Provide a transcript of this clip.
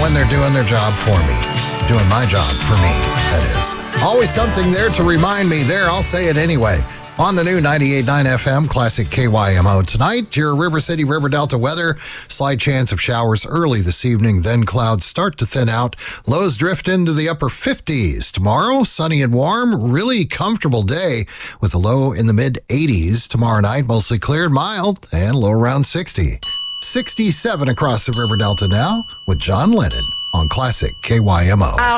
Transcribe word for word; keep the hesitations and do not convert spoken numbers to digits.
when they're doing their job for me. Doing my job for me, that is. Always something there to remind me there. I'll say it anyway. On the new ninety-eight point nine F M, Classic K Y M O. Tonight, your River City, River Delta weather. Slight chance of showers early this evening, then clouds start to thin out. Lows drift into the upper fifties. Tomorrow, sunny and warm, really comfortable day with a low in the mid eighties. Tomorrow night, mostly clear and mild, and low around sixty. sixty-seven across the River Delta now with John Lennon on Classic K Y M O.